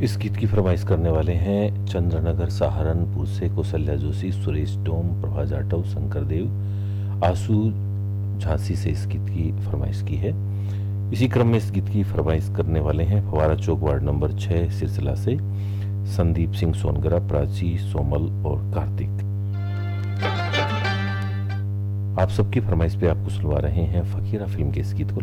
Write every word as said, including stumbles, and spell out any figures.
इस गीत की फरमाइश करने वाले हैं चंद्रनगर सहारनपुर से कौशल्या जोशी, सुरेश डोम, प्रभा जाटव, शंकर देव, आशु झांसी से इस गीत की फरमाइश की है। इसी क्रम में इस गीत की फरमाइश करने वाले हैं फवारा चौक वार्ड नंबर छह सिरसिला से संदीप सिंह सोनगरा, प्राची, सोमल और कार्तिक। आप सबकी फरमाइश पे आपको सुनवा रहे हैं फकीरा फिल्म के इस गीत को।